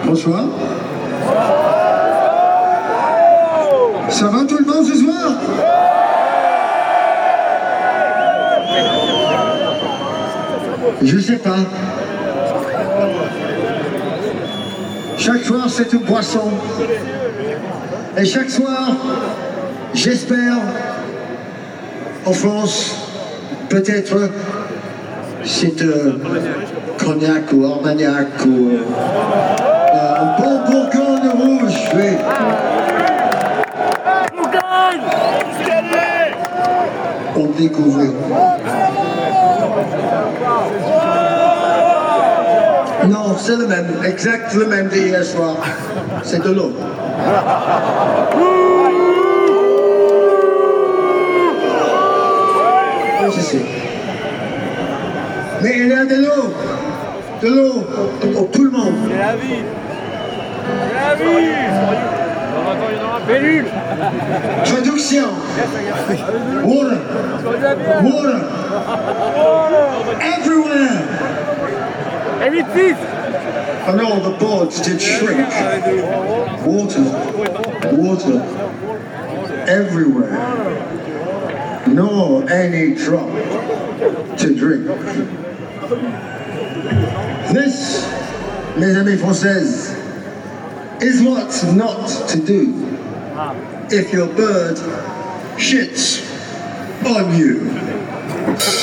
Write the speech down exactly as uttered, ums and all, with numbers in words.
Bonsoir. Ça va tout le monde ce soir? Je sais pas. Chaque soir c'est une boisson. Et chaque soir, j'espère, en France, peut-être c'est euh, cognac ou armagnac ou euh, un bon bourgogne rouge, oui. On découvrira. Non, c'est le même, exact le même d'hier soir. C'est de l'eau. Oui, je sais. Mais il y a de l'eau. De l'eau pour tout le monde. C'est la vie. C'est la vie. Attends, il y en aura Bellule. Traduction. Water. Water. Everywhere. Everything. And all the boards did shrink. Water. Water. Everywhere. Nor any drop to drink. This, mes amis françaises, is what not to do if your bird shits on you.